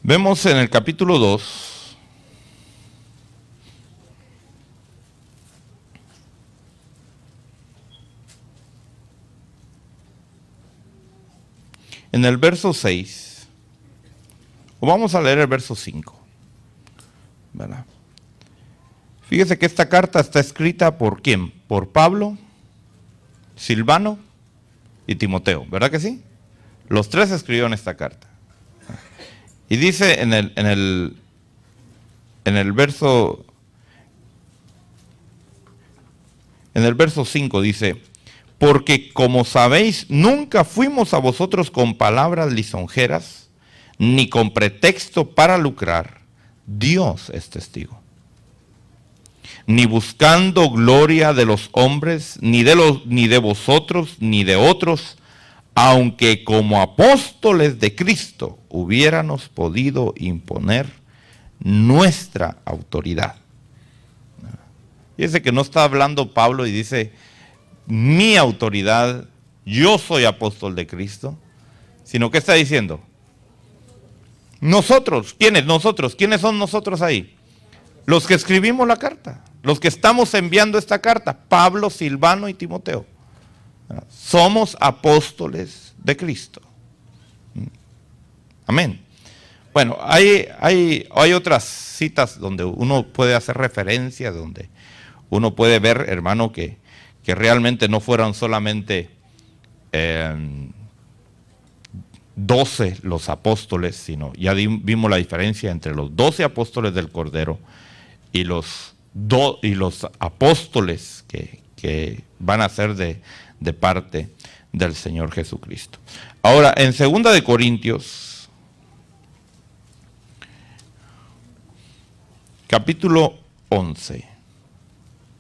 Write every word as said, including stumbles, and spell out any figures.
Vemos en el capítulo dos, en el verso seis, o vamos a leer el verso cinco, ¿verdad? Fíjese que esta carta está escrita por ¿quién? Por Pablo, Silvano y Timoteo, ¿verdad que sí? Los tres escribieron esta carta. Y dice en el, en el, en el verso, en el verso cinco dice, porque como sabéis, nunca fuimos a vosotros con palabras lisonjeras, ni con pretexto para lucrar, Dios es testigo. Ni buscando gloria de los hombres, ni de, los, ni de vosotros, ni de otros, aunque como apóstoles de Cristo hubiéramos podido imponer nuestra autoridad. Fíjese que no está hablando Pablo y dice, mi autoridad, yo soy apóstol de Cristo, sino que está diciendo, nosotros, ¿quiénes? Nosotros, ¿quiénes son nosotros ahí? Los que escribimos la carta, los que estamos enviando esta carta, Pablo, Silvano y Timoteo. Somos apóstoles de Cristo. Amén. Bueno, hay, hay, hay otras citas donde uno puede hacer referencia, donde uno puede ver, hermano, que, que realmente no fueron solamente eh, doce los apóstoles, sino ya di, vimos la diferencia entre los doce apóstoles del Cordero y los, do, y los apóstoles que, que van a ser de, de parte del Señor Jesucristo. Ahora, en segunda de Corintios, capítulo once.